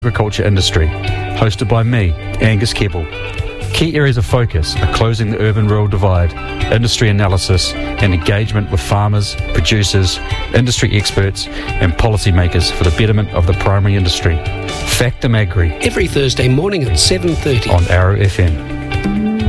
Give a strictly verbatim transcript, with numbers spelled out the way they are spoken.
agriculture industry, hosted by me, Angus Keppel. Key areas of focus are closing the urban-rural divide, industry analysis and engagement with farmers, producers, industry experts and policymakers for the betterment of the primary industry. Factum Agri every Thursday morning at seven thirty on Arrow F M.